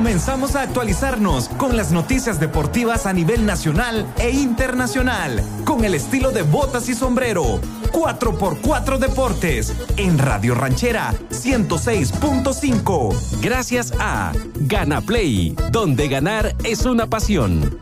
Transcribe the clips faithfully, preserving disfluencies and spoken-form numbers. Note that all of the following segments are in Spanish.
Comenzamos a actualizarnos con las noticias deportivas a nivel nacional e internacional, con el estilo de botas y sombrero. cuatro por cuatro Deportes, en Radio Ranchera ciento seis punto cinco. Gracias a Gana Play, donde ganar es una pasión.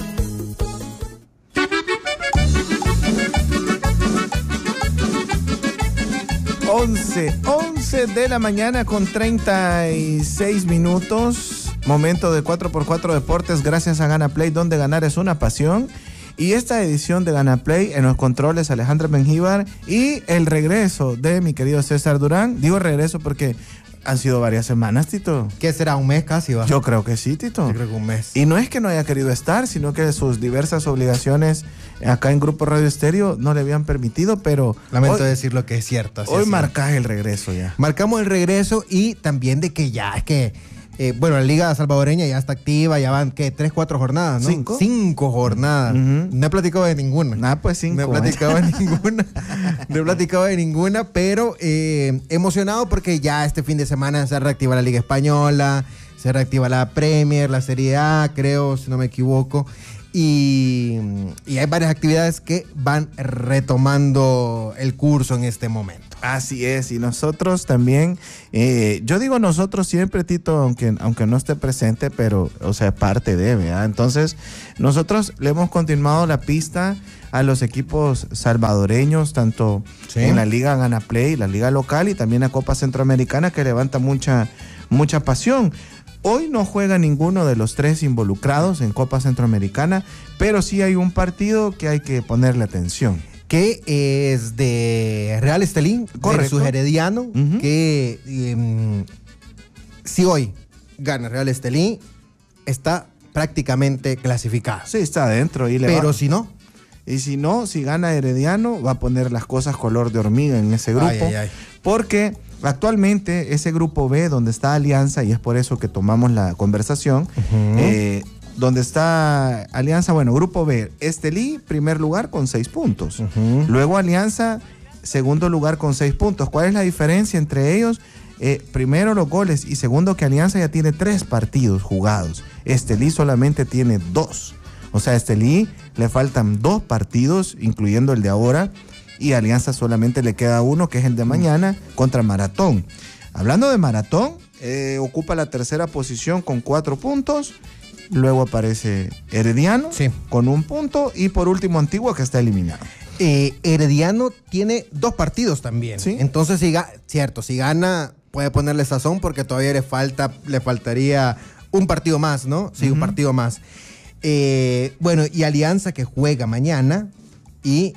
once, once de la mañana con treinta y seis minutos. Momento de cuatro por cuatro Deportes, gracias a Gana Play, donde ganar es una pasión. Y esta edición de Gana Play, en los controles Alejandra Mengíbar y el regreso de mi querido César Durán. Digo regreso porque han sido varias semanas, Tito. ¿Qué será? ¿Un mes casi? ¿Va? Yo creo que sí, Tito. Yo creo que un mes. Y no es que no haya querido estar, sino que sus diversas obligaciones acá en Grupo Radio Estéreo no le habían permitido, pero... Lamento hoy, decir lo que es cierto. Hoy es marcas el regreso ya. Marcamos el regreso y también de que ya, es que... Eh, bueno, la Liga Salvadoreña ya está activa, ya van, ¿qué? Tres, cuatro jornadas, ¿no? Cinco. Cinco jornadas. Uh-huh. No he platicado de ninguna. Ah, pues cinco. No he platicado de ninguna. No he platicado de ninguna, pero eh, emocionado porque ya este fin de semana se reactiva la Liga Española, se reactiva la Premier, la Serie A, creo, si no me equivoco. Y, y hay varias actividades que van retomando el curso en este momento. Así es, y nosotros también, eh, yo digo nosotros siempre, Tito, aunque, aunque no esté presente, pero, o sea, parte de, ¿verdad? Entonces, nosotros le hemos continuado la pista a los equipos salvadoreños, tanto sí. en la Liga Gana Play, la Liga Local, y también la Copa Centroamericana, que levanta mucha, mucha pasión. Hoy no juega ninguno de los tres involucrados en Copa Centroamericana, pero sí hay un partido que hay que ponerle atención. Que es de Real Estelí versus Herediano, uh-huh. que um, si hoy gana Real Estelí, está prácticamente clasificado. Sí, está adentro. Y le pero va. si no... Y si no, si gana Herediano, va a poner las cosas color de hormiga en ese grupo. Ay, ay, ay. Porque actualmente ese grupo B, donde está Alianza, y es por eso que tomamos la conversación, uh-huh. eh, donde está Alianza, bueno, grupo B, Estelí, primer lugar con seis puntos. Uh-huh. Luego Alianza, segundo lugar con seis puntos. ¿Cuál es la diferencia entre ellos? Eh, primero los goles y segundo que Alianza ya tiene tres partidos jugados. Estelí solamente tiene dos. O sea, a Estelí le faltan dos partidos, incluyendo el de ahora, y a Alianza solamente le queda uno, que es el de mañana, contra Maratón. Hablando de Maratón, eh, ocupa la tercera posición con cuatro puntos, luego aparece Herediano sí. con un punto, y por último Antigua, que está eliminado. Eh, Herediano tiene dos partidos también, ¿sí? Entonces, si ga- cierto, si gana, puede ponerle sazón, porque todavía le falta, le faltaría un partido más, ¿no? Sí, uh-huh. un partido más. Eh, bueno, y Alianza, que juega mañana y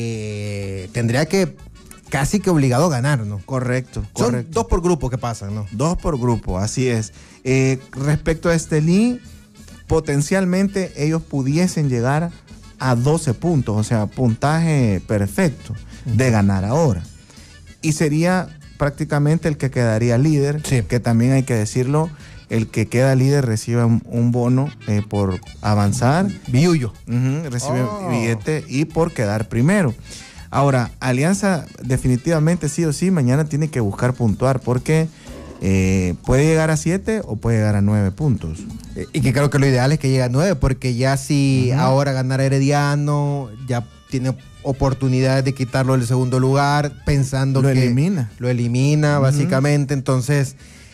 que tendría que casi que obligado a ganar, ¿no? Correcto, Son correcto. dos por grupo que pasan, ¿no? Dos por grupo, así es. Eh, respecto a Estelí, potencialmente ellos pudiesen llegar a doce puntos, o sea, puntaje perfecto de ganar ahora. Y sería prácticamente el que quedaría líder, sí. que también hay que decirlo, el que queda líder recibe un, un bono eh, por avanzar. Billuyo. Uh-huh, recibe oh. billete y por quedar primero. Ahora, Alianza definitivamente sí o sí mañana tiene que buscar puntuar porque eh, puede llegar a siete o puede llegar a nueve puntos. Eh, y que creo que lo ideal es que llegue a nueve, porque ya si uh-huh. ahora ganara Herediano, ya tiene oportunidades de quitarlo del segundo lugar, pensando lo que elimina. lo elimina, uh-huh. básicamente. Entonces,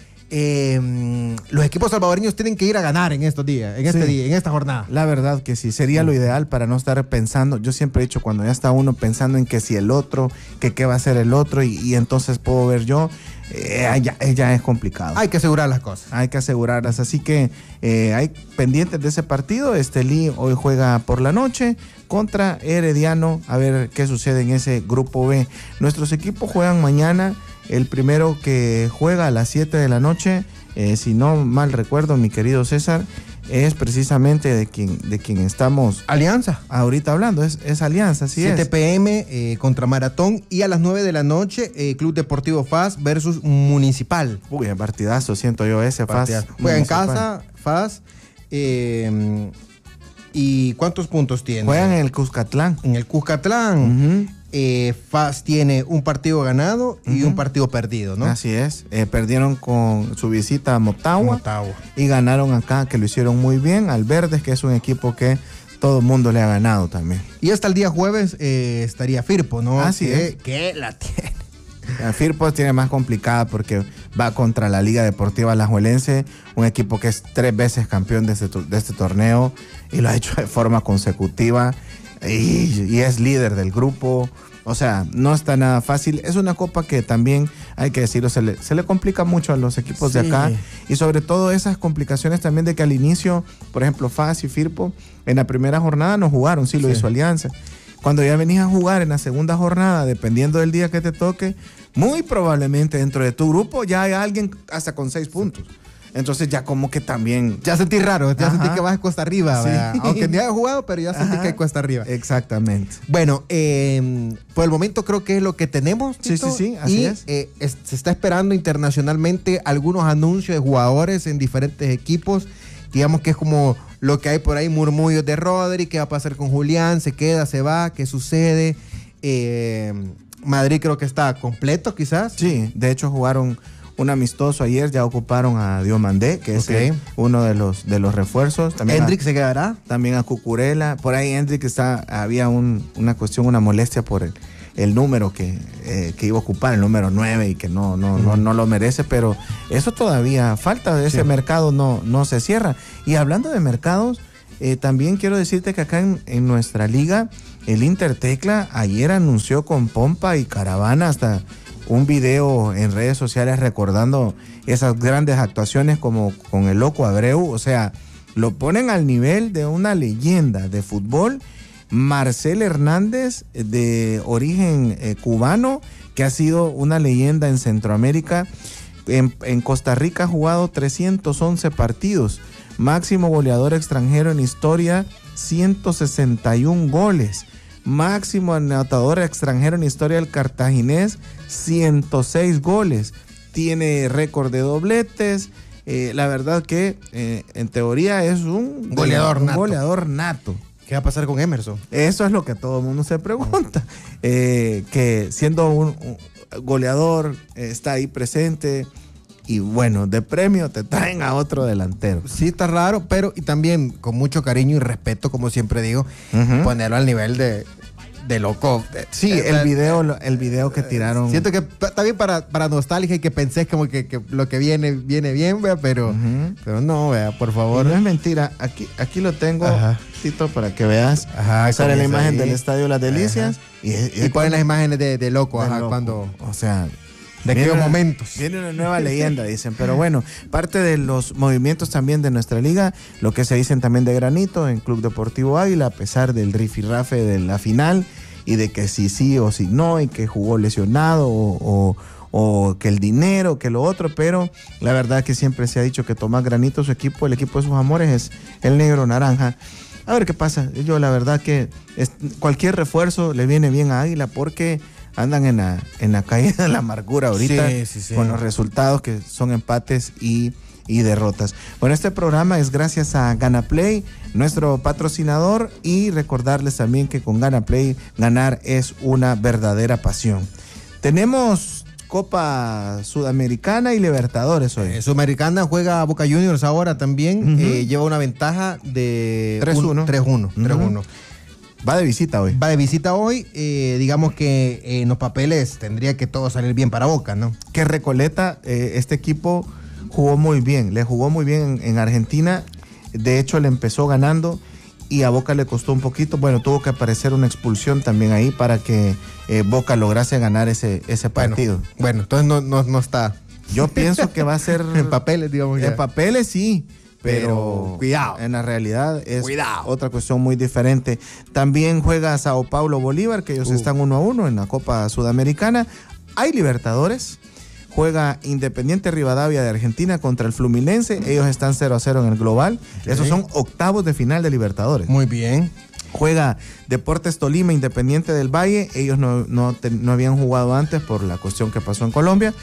eh, los equipos salvadoreños tienen que ir a ganar en estos días, en este sí. día, en esta jornada. La verdad que sí, sería uh-huh. lo ideal para no estar pensando. Yo siempre he dicho, cuando ya está uno pensando en que si el otro, que qué va a hacer el otro, y, y entonces puedo ver yo, eh, ya, ya es complicado. Hay que asegurar las cosas. Hay que asegurarlas, así que eh, hay pendientes de ese partido. Estelí hoy juega por la noche contra Herediano, a ver qué sucede en ese grupo B. Nuestros equipos juegan mañana. El primero que juega a las siete de la noche, eh, si no mal recuerdo, mi querido César, es precisamente de quien, de quien estamos Alianza ahorita hablando, es, es Alianza, sí siete es. pe eme eh, contra Maratón, y a las nueve de la noche eh, Club Deportivo F A S versus Municipal. Uy, partidazo, siento yo ese F A S. Juega en casa, F A S. Eh, ¿Y cuántos puntos tiene? Juegan en el Cuscatlán. En el Cuscatlán. Uh-huh. eh, F A S tiene un partido ganado y uh-huh. un partido perdido, ¿no? Así es. Eh, perdieron con su visita a Motagua, Motagua y ganaron acá, que lo hicieron muy bien, al Verdes, que es un equipo que todo el mundo le ha ganado también. Y hasta el día jueves eh, estaría Firpo, ¿no? Así que, es. Que la tiene. La Firpo tiene más complicada porque va contra la Liga Deportiva Alajuelense, un equipo que es tres veces campeón de este, de este torneo y lo ha hecho de forma consecutiva y, y es líder del grupo. O sea, no está nada fácil. Es una copa que también, hay que decirlo, se le, se le complica mucho a los equipos sí. de acá. Y sobre todo esas complicaciones también de que al inicio, por ejemplo, F A S y Firpo, en la primera jornada no jugaron, sí lo sí. hizo Alianza. Cuando ya venís a jugar en la segunda jornada, dependiendo del día que te toque, muy probablemente dentro de tu grupo ya hay alguien hasta con seis puntos. Entonces ya como que también... Ya sentí raro, ya Ajá. sentí que vas cuesta arriba, sí. Aunque ni haya jugado, pero ya sentí Ajá. que hay cuesta arriba. Exactamente. Bueno, eh, por el momento creo que es lo que tenemos, Tito. Sí, sí, sí, así y, es. Eh, es. Se está esperando internacionalmente algunos anuncios de jugadores en diferentes equipos. Digamos que es como lo que hay por ahí, murmullos de Rodri, qué va a pasar con Julián, se queda, se va, qué sucede. Eh, Madrid creo que está completo quizás. Sí, de hecho jugaron un amistoso ayer, ya ocuparon a Diomandé, que es okay. el, uno de los de los refuerzos. ¿Hendrik se quedará? También a Cucurella. Por ahí Hendrik está, había un, una cuestión, una molestia por el, el número que, eh, que iba a ocupar, el número nueve, y que no, no, uh-huh. no, no lo merece, pero eso todavía falta, ese sí. mercado no, no se cierra. Y hablando de mercados, eh, también quiero decirte que acá en, en nuestra liga, el Intertecla ayer anunció con pompa y caravana hasta un video en redes sociales recordando esas grandes actuaciones como con el Loco Abreu. O sea, lo ponen al nivel de una leyenda de fútbol. Marcel Hernández, de origen eh, cubano, que ha sido una leyenda en Centroamérica. En, en Costa Rica ha jugado trescientos once partidos. Máximo goleador extranjero en historia, ciento sesenta y un goles. Máximo anotador extranjero en historia del cartaginés, ciento seis goles. Tiene récord de dobletes. Eh, la verdad que eh, en teoría es un goleador, un nato. goleador nato. ¿Qué va a pasar con Emerson? Eso es lo que todo el mundo se pregunta. Eh, que siendo un, un goleador eh, está ahí presente. Y bueno, de premio te traen a otro delantero. Sí, está raro, pero y también con mucho cariño y respeto, como siempre digo, uh-huh. ponerlo al nivel de, de loco. Sí, el, el video el video que tiraron. Siento que está bien para, para nostalgia y que pensés como que, que lo que viene, viene bien, vea, pero, uh-huh. pero no, vea, por favor. Y no es mentira, aquí, aquí lo tengo, Ajá. Tito, para que veas. Ajá, sale la imagen ahí del Estadio Las Delicias. Y, y, y ponen las imágenes de, de loco, de ajá, loco. Cuando... O sea... De aquellos momentos. Viene una nueva leyenda, dicen. Pero bueno, parte de los movimientos también de nuestra liga, lo que se dicen también de Granito en Club Deportivo Águila, a pesar del rifirrafe de la final y de que si sí o si no, y que jugó lesionado o, o, o que el dinero, que lo otro, pero la verdad que siempre se ha dicho que Tomás Granito, su equipo, el equipo de sus amores es el negro naranja. A ver qué pasa. Yo la verdad que es, cualquier refuerzo le viene bien a Águila porque... andan en la, en la caída de la amargura ahorita sí, sí, sí. con los resultados que son empates y, y derrotas. Bueno, este programa es gracias a Ganaplay, nuestro patrocinador, y recordarles también que con Ganaplay ganar es una verdadera pasión. Tenemos Copa Sudamericana y Libertadores hoy. Eh, Sudamericana juega Boca Juniors ahora también, uh-huh. eh, lleva una ventaja de tres uno. tres uno. Uh-huh. Va de visita hoy. Va de visita hoy. Eh, digamos que eh, en los papeles tendría que todo salir bien para Boca, ¿no? Que Recoleta, eh, este equipo jugó muy bien. Le jugó muy bien en, en Argentina. De hecho, le empezó ganando y a Boca le costó un poquito. Bueno, tuvo que aparecer una expulsión también ahí para que eh, Boca lograse ganar ese, ese partido. Bueno, bueno entonces no, no, no está. Yo pienso que va a ser... en papeles, digamos. En ya. papeles, sí. Pero, pero cuidado, en la realidad es cuidado. Otra cuestión muy diferente. También juega Sao Paulo Bolívar, que ellos uh. están uno a uno en la Copa Sudamericana. Hay Libertadores. Juega Independiente Rivadavia de Argentina contra el Fluminense. Ellos están cero a cero en el global. Okay. Esos son octavos de final de Libertadores. Muy bien. Juega Deportes Tolima, Independiente del Valle. Ellos no, no, te, no habían jugado antes por la cuestión que pasó en Colombia.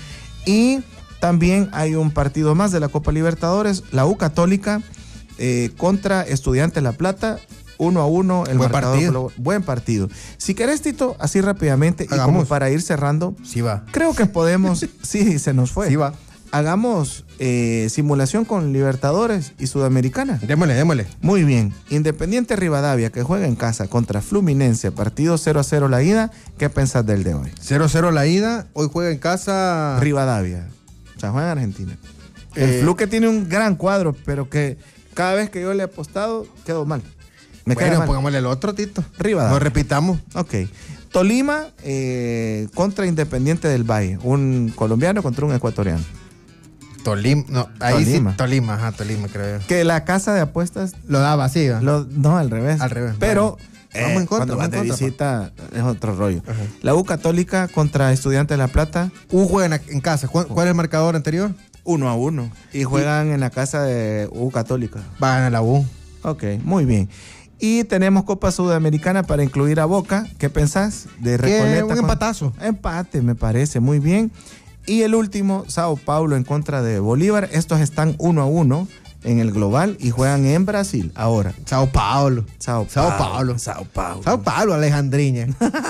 Y también hay un partido más de la Copa Libertadores, la U Católica eh, contra Estudiantes La Plata. uno a uno el Buen marcador. partido. Global. Buen partido. Si querés, Tito, así rápidamente, Hagamos. y como para ir cerrando, sí va. creo que podemos, sí, se nos fue. Sí va. Hagamos eh, simulación con Libertadores y Sudamericana. Démosle, démosle. Muy bien. Independiente Rivadavia, que juega en casa contra Fluminense, partido cero a cero la ida. ¿Qué pensás del de hoy? cero a cero la ida, hoy juega en casa... Rivadavia. O sea, juega en Argentina. El Eh, Flu que tiene un gran cuadro, pero que cada vez que yo le he apostado, quedó mal. Me queda bueno, mal. pongámosle el otro, Tito. Rivadavia. No repitamos. Ok. Tolima eh, contra Independiente del Valle. Un colombiano contra un ecuatoriano. Tolima, no, ahí Tolima. sí, Tolima, ajá, Tolima creo. Que la casa de apuestas... Lo daba así, ¿va? Lo, no, al revés. Al revés. Pero... Bueno, vamos en contra, cuando vas vamos de en contra, visita es otro rollo. Ajá. La U Católica contra Estudiantes de La Plata, U juega en, en casa. ¿Cuál, ¿Cuál es el marcador anterior? uno a uno. Y juegan en la casa de U Católica. Van a la U. Ok, muy bien. Y tenemos Copa Sudamericana para incluir a Boca. ¿Qué pensás? De Recoleta. Un con- empatazo. Empate, me parece, muy bien. Y el último, Sao Paulo en contra de Bolívar. Estos están uno a uno en el global y juegan en Brasil ahora. Sao Paulo. Sao Sao Paulo. Paulo. Sao Paulo. Sao Paulo, Alejandriña.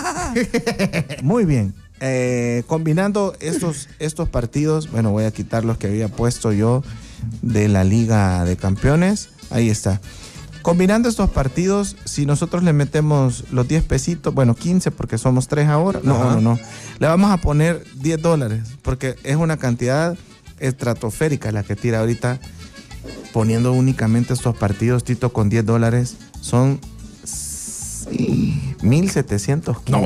Muy bien. Eh, combinando estos, estos partidos, bueno, voy a quitar los que había puesto yo de la Liga de Campeones. Ahí está. Combinando estos partidos, si nosotros le metemos los diez pesitos, bueno, quince porque somos tres ahora, no, Ajá. no, no, le vamos a poner diez dólares porque es una cantidad estratosférica la que tira ahorita. Poniendo únicamente estos partidos, Tito, con diez dólares, son sí, mil setecientos quince.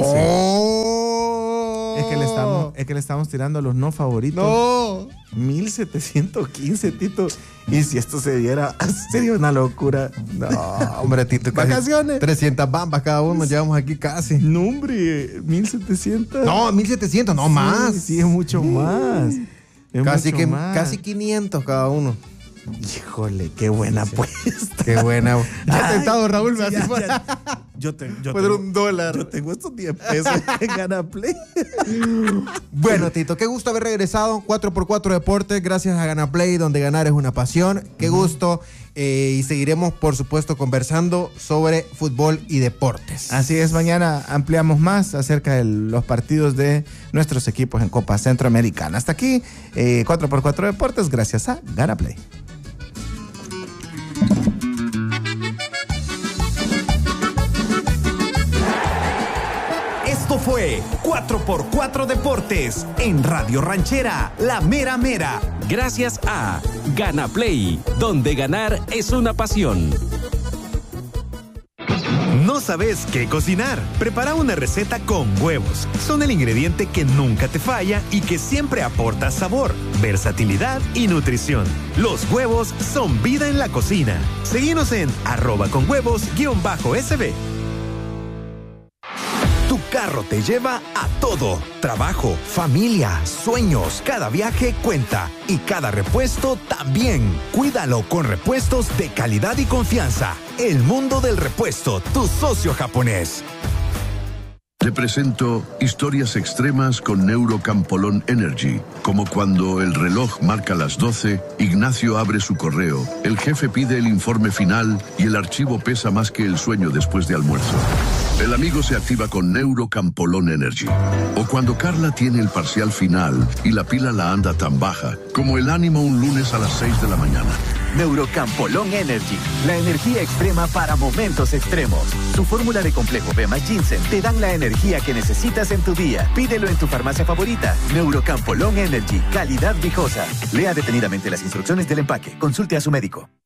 No. Es que, le estamos, es que le estamos tirando a los no favoritos. No. mil setecientos quince, Tito. Y si esto se diera, sería una locura. No, hombre, Tito. casi Vacaciones. trescientas bambas cada uno, llevamos aquí casi. No, hombre, mil setecientos. No, mil setecientos, no Sí, más. Sí, es mucho más. Es Casi, mucho que, más. casi quinientos cada uno. Híjole, qué buena apuesta. Qué buena. Ya Ay, tentado, Raúl, me sí, hace ya, fuera. ya. Yo, te, yo, Puede ser tengo, un dólar. yo tengo estos diez pesos en Ganaplay. Bueno, Tito, qué gusto haber regresado. cuatro por cuatro Deportes, gracias a Ganaplay, donde ganar es una pasión. Qué uh-huh. gusto. Eh, y seguiremos, por supuesto, conversando sobre fútbol y deportes. Así es, mañana ampliamos más acerca de los partidos de nuestros equipos en Copa Centroamericana. Hasta aquí, eh, cuatro por cuatro Deportes, gracias a Ganaplay. Esto fue cuatro por cuatro Deportes en Radio Ranchera, La Mera Mera. Gracias a Ganaplay, donde ganar es una pasión. ¿No sabes qué cocinar? Prepara una receta con huevos. Son el ingrediente que nunca te falla y que siempre aporta sabor, versatilidad y nutrición. Los huevos son vida en la cocina. Seguinos en arroba con huevos guión bajo S B. Tu carro te lleva a todo. Trabajo, familia, sueños. Cada viaje cuenta. Y cada repuesto también. Cuídalo con repuestos de calidad y confianza. El mundo del repuesto, tu socio japonés. Te presento historias extremas con Neurocampolón Energy. Como cuando el reloj marca las doce, Ignacio abre su correo, el jefe pide el informe final y el archivo pesa más que el sueño después de almuerzo. El amigo se activa con Neurocampolón Energy. O cuando Carla tiene el parcial final y la pila la anda tan baja, como el ánimo un lunes a las seis de la mañana. Neurocampolón Energy, la energía extrema para momentos extremos. Su fórmula de complejo B más Ginseng te dan la energía que necesitas en tu día. Pídelo en tu farmacia favorita. Neurocampolón Energy, calidad viejosa. Lea detenidamente las instrucciones del empaque. Consulte a su médico.